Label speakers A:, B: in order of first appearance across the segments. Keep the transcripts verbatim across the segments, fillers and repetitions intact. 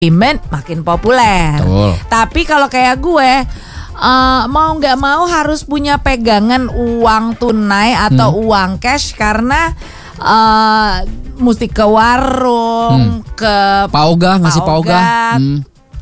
A: payment makin populer.
B: Betul.
A: Tapi kalau kayak gue uh, mau nggak mau harus punya pegangan uang tunai atau hmm. uang cash karena uh, mesti ke warung, hmm. ke
B: Pauga ngasih Pauga, hmm.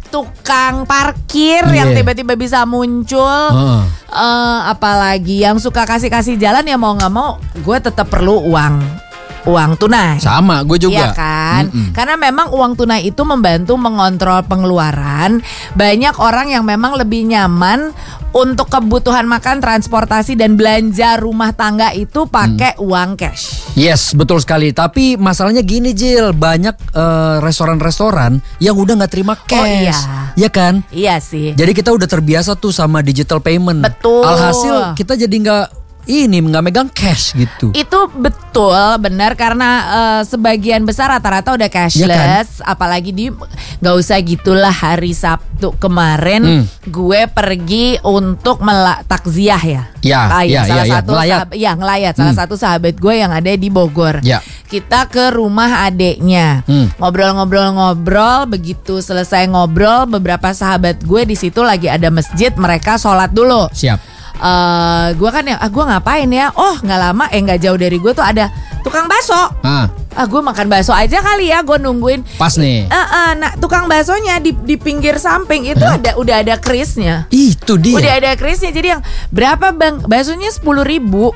A: tukang parkir
B: yeah.
A: yang tiba-tiba bisa muncul. Uh. Uh, apalagi yang suka kasih-kasih jalan ya mau nggak mau gue tetap perlu uang. Uang tunai.
B: Sama, gue juga.
A: Iya kan?
B: Mm-mm.
A: Karena memang uang tunai itu membantu mengontrol pengeluaran. Banyak orang yang memang lebih nyaman untuk kebutuhan makan, transportasi dan belanja rumah tangga itu pakai mm. uang cash.
B: Yes, betul sekali. Tapi masalahnya gini, Jil, banyak uh, restoran-restoran yang udah nggak terima cash.
A: Oh iya.
B: Iya kan?
A: Iya sih.
B: Jadi kita udah terbiasa tuh sama digital payment.
A: Betul.
B: Alhasil kita jadi nggak ini nggak megang cash gitu.
A: Itu betul benar karena uh, sebagian besar rata-rata udah cashless, ya kan? Apalagi di nggak usah gitulah hari Sabtu kemarin hmm. gue pergi untuk melak takziah ya.
B: Ya,
A: ah, ya,
B: ya,
A: salah
B: ya,
A: satu
B: ya, ngelayat.
A: Sahab, ya ngelayat salah
B: hmm.
A: satu sahabat gue yang ada di Bogor.
B: Ya.
A: Kita ke rumah adeknya, hmm. ngobrol-ngobrol-ngobrol. Begitu selesai ngobrol, beberapa sahabat gue di situ lagi ada masjid, mereka sholat dulu.
B: Siap.
A: Uh, gue kan ya, ah gue ngapain ya? Oh nggak lama, eh nggak jauh dari gue tuh ada tukang bakso. Ah, ah gue makan bakso aja kali ya, gue nungguin.
B: Pas nih.
A: Uh, uh, nah tukang baksonya di di pinggir samping itu huh? ada udah ada krisnya.
B: Itu dia.
A: Udah ada krisnya, jadi yang berapa bang? Baksonya sepuluh ribu.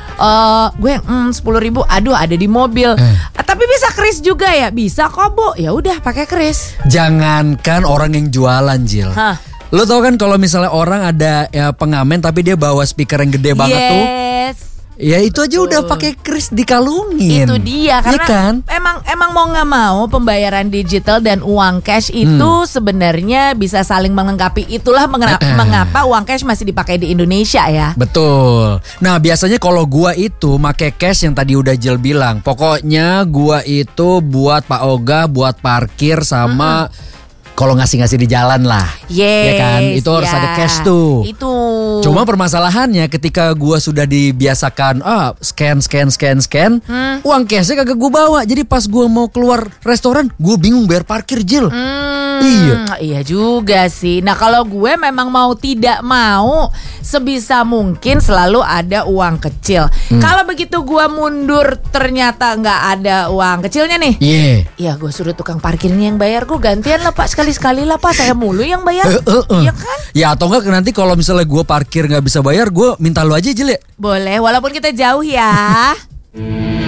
A: uh, gue hmm, sepuluh ribu. Aduh ada di mobil. Eh. Uh, tapi bisa kris juga ya? Bisa kok bu. Ya udah pakai kris.
B: Jangankan orang yang jualan, Jil. Hah? Lo tau kan kalau misalnya orang ada ya, pengamen tapi dia bawa speaker yang gede banget
A: yes.
B: tuh. Ya itu aja uh. udah pakai kris dikalungin.
A: Itu dia karena
B: ya kan?
A: emang emang mau nggak mau pembayaran digital dan uang cash itu hmm. sebenarnya bisa saling melengkapi. Itulah mengapa, uh. mengapa uang cash masih dipakai di Indonesia ya.
B: Betul. Nah biasanya kalau gua itu pakai cash yang tadi udah Jil bilang. Pokoknya gua itu buat Pak Oga, buat parkir sama mm-hmm. kalau ngasih-ngasih di jalan lah,
A: yes,
B: ya kan, itu harus
A: ya,
B: ada cash tuh.
A: Itu.
B: Cuma permasalahannya ketika gua sudah dibiasakan, ah scan, scan, scan, scan, hmm. uang cashnya kagak gua bawa. Jadi pas gua mau keluar restoran, gua bingung bayar parkir, Jil.
A: Hmm,
B: iya,
A: iya juga sih. Nah kalau gue memang mau tidak mau, sebisa mungkin selalu ada uang kecil. Hmm. Kalau begitu gua mundur ternyata nggak ada uang kecilnya nih.
B: Iya. Yeah.
A: Ya gue suruh tukang parkirnya yang bayar, gue gantian lah Pak sekali-sekali lah Pak, saya mulu yang bayar.
B: Uh, uh, uh.
A: Iya kan?
B: Ya atau enggak nanti kalau misalnya gue parkir nggak bisa bayar, gue minta lu aja Jil ya.
A: Boleh, walaupun kita jauh ya.